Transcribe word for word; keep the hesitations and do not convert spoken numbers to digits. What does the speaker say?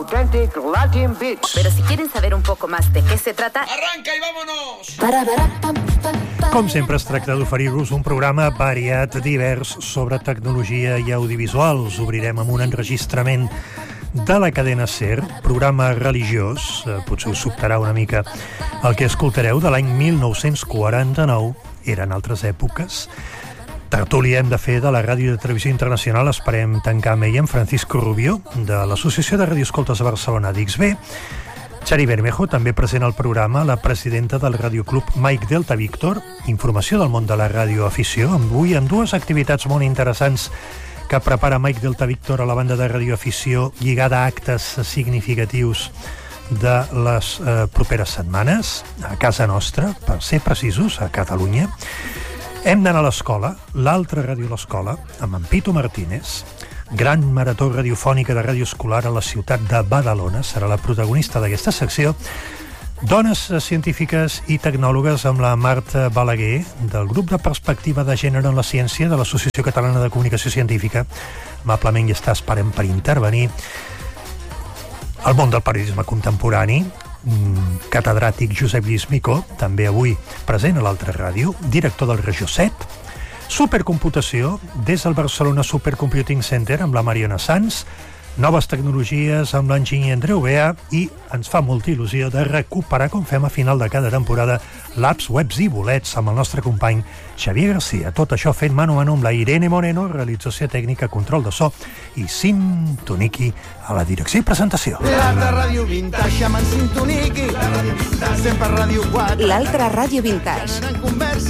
Authentic Latin Beats. Pero si quieren saber un poco más de qué se trata... ¡Arranca y vámonos! Com sempre, es tracta d'oferir-vos un programa variat, divers, sobre tecnologia i audiovisuals. Obrirem amb un enregistrament de la cadena SER, programa religiós, eh, potser us sobtarà una mica el que escoltareu, de l'any mil nou-cents quaranta-nou, eren altres èpoques. Tertúlia hem de fer de la Ràdio de Televisió Internacional, esperem tancar amb ella, amb Francisco Rubio, de l'Associació de Radioescoltes de Barcelona, d'X B. Xari Bermejo, també present al programa, la presidenta del Radioclub Mike Delta Víctor, informació del món de la radioafició, avui amb dues activitats molt interessants que prepara Mike Delta Víctor a la banda de radioafició, lligada a actes significatius de les eh, properes setmanes, a casa nostra, per ser precisos, a Catalunya. Hem d'anar a l'escola, l'altra ràdio a l'escola, amb en Pito Martínez, gran marató radiofònica de ràdio escolar a la ciutat de Badalona, serà la protagonista d'aquesta secció. Dones científiques i tecnòlogues amb la Marta Balaguer, del grup de perspectiva de gènere en la ciència de l'Associació Catalana de Comunicació Científica. Amablement hi està, esperem per intervenir. El món del periodisme contemporani, catedràtic Josep Lluís Micó, també avui present a l'altra ràdio, director del Regió set. Supercomputació, des del Barcelona Supercomputing Center amb la Mariona Sanz, noves tecnologies amb l'enginyer Andreu Bea, i ens fa molta il·lusió de recuperar, com fem a final de cada temporada, l'apps, webs i bolets amb el nostre company Xavier Garcia. Tot això fet mano a mano amb la Irene Moreno, realització tècnica, control de so, i Cim Toniqui a la direcció i presentació. L'altra ràdio vintage amb en Cim Toniqui, sempre ràdio quatre. L'altra ràdio vintage.